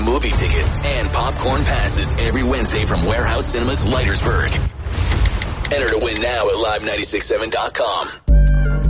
movie tickets and popcorn passes every Wednesday from Warehouse Cinemas Leitersburg. Enter to win now at live967.com.